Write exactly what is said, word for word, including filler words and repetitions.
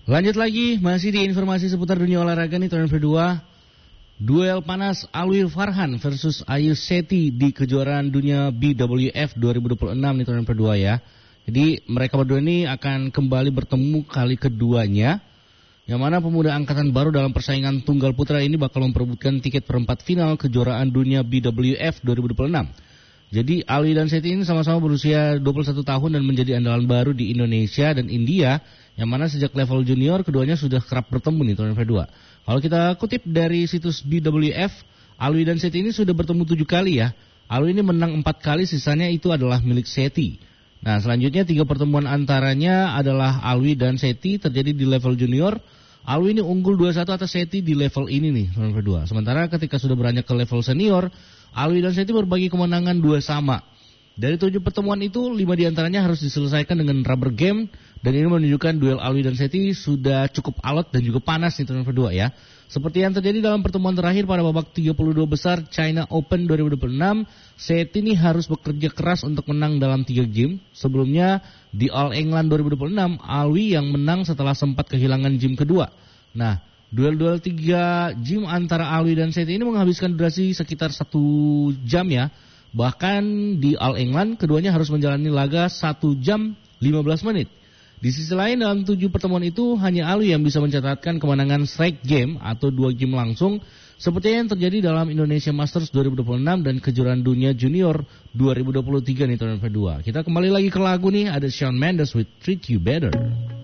Lanjut lagi, masih di informasi seputar dunia olahraga nih, turnamen kedua. Duel panas Alwi Farhan versus Ayu Seti di kejuaraan dunia B W F dua ribu dua puluh enam nih, turnamen kedua ya. Jadi mereka berdua ini akan kembali bertemu kali keduanya. Yang mana pemuda angkatan baru dalam persaingan tunggal putra ini bakal memperebutkan tiket perempat final kejuaraan dunia B W F dua ribu dua puluh enam. Jadi Alwi dan Seti ini sama-sama berusia dua puluh satu tahun dan menjadi andalan baru di Indonesia dan India, yang mana sejak level junior keduanya sudah kerap bertemu nih turnamen kedua. Kalau kita kutip dari situs B W F, Alwi dan Seti ini sudah bertemu tujuh kali ya. Alwi ini menang empat kali, sisanya itu adalah milik Seti. Nah selanjutnya tiga pertemuan antaranya adalah Alwi dan Seti terjadi di level junior. Alwi ini unggul dua satu atas Seti di level ini nih, turnamen kedua. Sementara ketika sudah beranjak ke level senior, Alwi dan Seti berbagi kemenangan dua sama. Dari tujuh pertemuan itu, lima diantaranya harus diselesaikan dengan rubber game. Dan ini menunjukkan duel Alwi dan Seti sudah cukup alot dan juga panas nih turnamen kedua ya. Seperti yang terjadi dalam pertemuan terakhir pada babak tiga puluh dua besar China Open dua ribu dua puluh enam, Seti ini harus bekerja keras untuk menang dalam tiga game. Sebelumnya di All England dua ribu dua puluh enam, Alwi yang menang setelah sempat kehilangan game kedua. Nah, duel-duel tiga game antara Alwi dan Seti ini menghabiskan durasi sekitar satu jam ya. Bahkan di All England keduanya harus menjalani laga satu jam lima belas menit. Di sisi lain dalam tujuh pertemuan itu hanya Alwi yang bisa mencatatkan kemenangan straight game atau dua game langsung seperti yang terjadi dalam Indonesia Masters dua ribu dua puluh enam dan kejuaraan dunia junior dua ribu dua puluh tiga nih turnamen kedua. Kita kembali lagi ke lagu nih, ada Shawn Mendes with Treat You Better.